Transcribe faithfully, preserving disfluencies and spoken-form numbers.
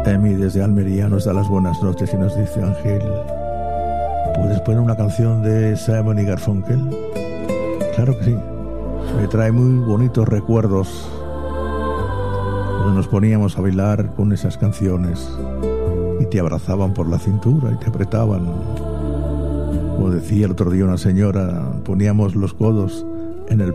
Emi desde Almería nos da las buenas noches y nos dice: Ángel, ¿puedes poner una canción de Simon y Garfunkel? Claro que sí. Me trae muy bonitos recuerdos cuando nos poníamos a bailar con esas canciones y te abrazaban por la cintura y te apretaban. Como decía el otro día una señora, poníamos los codos